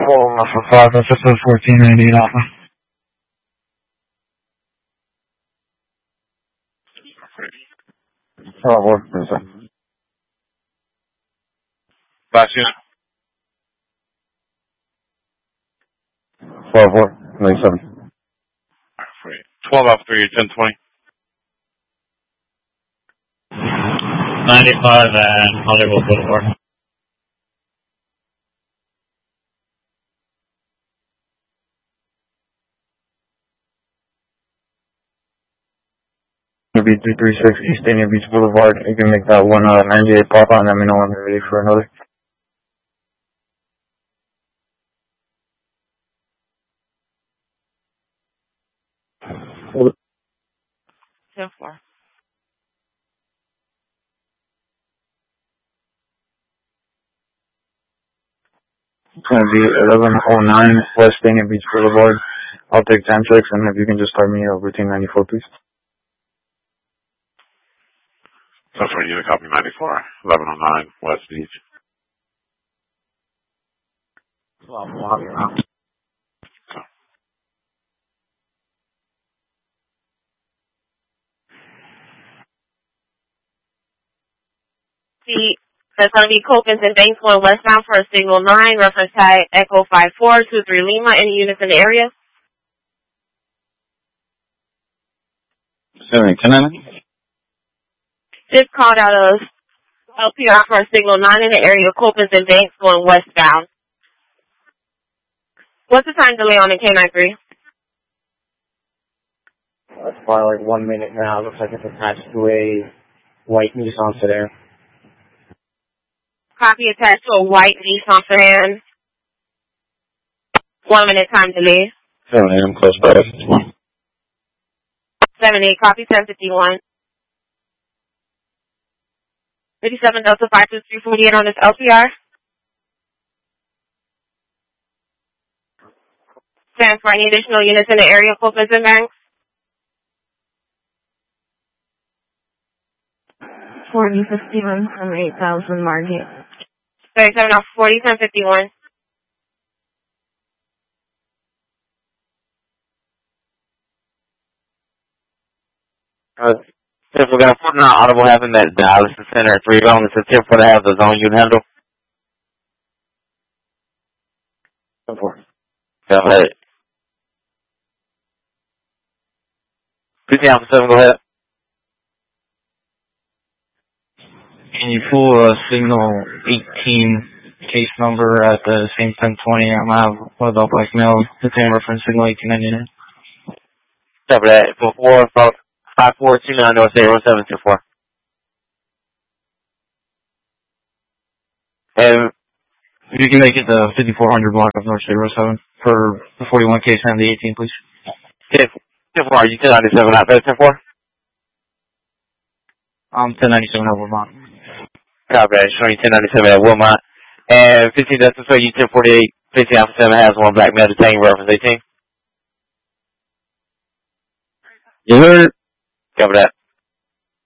Full for 5, that's just 1498 Alpha. Oh, what is that? Last unit. 12-4, 97. 12 off 3, 1020. 95 and Hollywood Boulevard. It'll be 336 East Indian Beach Boulevard. You can make that 198 pop on. Let me know when you're ready for another. Ten four. It's going to be 1109 West Indian Beach Boulevard. I'll take 10 checks, and if you can just start me routine 94, please. So for unit copy 94, 1109 West Beach. That's going to be Copens and Banks going westbound for a signal 9, reference tag Echo 5423 Lima. Any units in the area? 7, can I? Just called out of LPR for a signal 9 in the area, Copens and Banks going westbound. What's the time delay on the K93? It's probably like 1 minute now. Looks like it's attached to a white Nissan sedan. Copy attached to a white Nissan sedan. 1 minute time delay. 7 a.m. close by. 7-8, copy 1051. 57 Delta 52348 on this LPR. Stand for any additional units in the area, Copens and Banks. 4051 from 8000 Margate. 37 off 40, 1051. If we're going to put an audible having that dialysis center at 3 on, it's a tip for to have the zone unit handle. 10-4. Go ahead. 50 Alpha 7, go ahead. Can you pull a signal 18 case number at the same 1020? I'm going to have one of the black male, the same reference signal 1899. Cover that. 5429 North 0724. And if you can make it the 5400 block of North State Road 7 for the 41 case and the 18, please. 10-4, you 1097 out there, 10-4? 1097 at Wilmot. Copy that, showing you 1097 at Wilmot. And 15 Delta, so you 1048, 15 Alpha 7 has one black male detaining reference 18. You heard? Cover that.